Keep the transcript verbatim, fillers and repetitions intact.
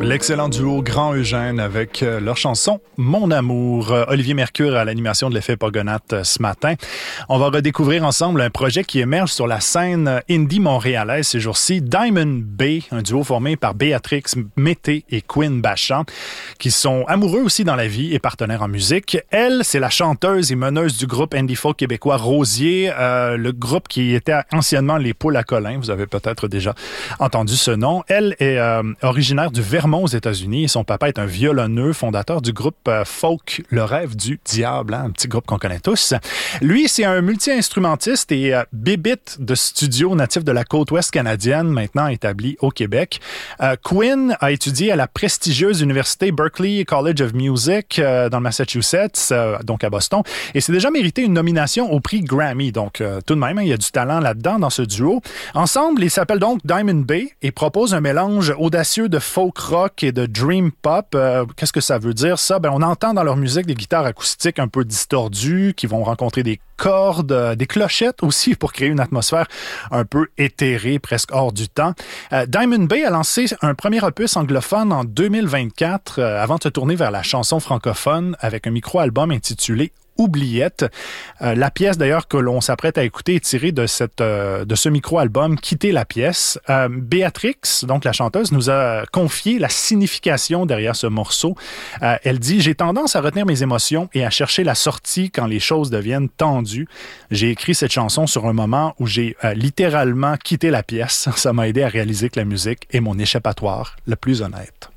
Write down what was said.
L'excellent duo Grand Eugène avec euh, leur chanson « Mon amour ». Euh, Olivier Mercure à l'animation de l'effet Pogonath euh, ce matin. On va redécouvrir ensemble un projet qui émerge sur la scène indie montréalaise ces jours-ci. Diamond Bay, un duo formé par Béatrix Mété et Quinn Bachand, qui sont amoureux aussi dans la vie et partenaires en musique. Elle, c'est la chanteuse et meneuse du groupe indie folk québécois Rosier, euh, le groupe qui était anciennement les Poules à Colin. Vous avez peut-être déjà entendu ce nom. Elle est euh, originaire du Vermont aux États-Unis et son papa est un violonneux, fondateur du groupe euh, folk Le Rêve du Diable, hein, un petit groupe qu'on connaît tous. Lui, c'est un multi-instrumentiste et euh, bébite de studio natif de la côte ouest canadienne, maintenant établi au Québec. Euh, Quinn a étudié à la prestigieuse université Berklee College of Music euh, dans le Massachusetts, euh, donc à Boston, et s'est déjà mérité une nomination au prix Grammy. Donc, euh, tout de même, hein, il y a du talent là-dedans dans ce duo. Ensemble, ils s'appellent donc Diamond Bay et proposent un mélange audacieux de folk rock et de dream pop. Euh, qu'est-ce que ça veut dire, ça? Ben, on entend dans leur musique des guitares acoustiques un peu distordues qui vont rencontrer des cordes, euh, des clochettes aussi pour créer une atmosphère un peu éthérée, presque hors du temps. Euh, Diamond Bay a lancé un premier opus anglophone en deux mille vingt-quatre euh, avant de se tourner vers la chanson francophone avec un micro-album intitulé Oubliette. Euh, la pièce d'ailleurs que l'on s'apprête à écouter est tirée de cette euh, de ce micro-album Quitter la pièce. Euh, Béatrix, donc la chanteuse, nous a confié la signification derrière ce morceau. Euh, elle dit: j'ai tendance à retenir mes émotions et à chercher la sortie quand les choses deviennent tendues. J'ai écrit cette chanson sur un moment où j'ai euh, littéralement quitté la pièce. Ça m'a aidé à réaliser que la musique est mon échappatoire le plus honnête.